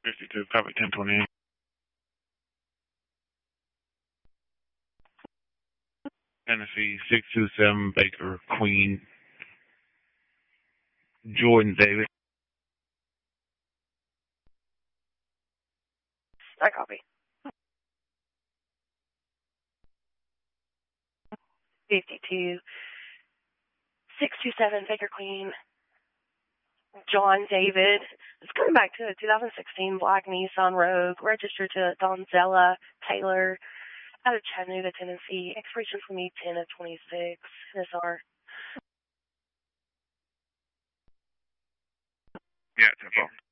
52, copy 1020. Tennessee 627 Baker Queen. Jordan Davis. I copy. 52, 627 Baker Queen. John David. It's coming back to a 2016 black Nissan Rogue, registered to Donzella Taylor, out of Chattanooga, Tennessee. Expiration for me 10 of 26. NSR. Yeah, 10-4.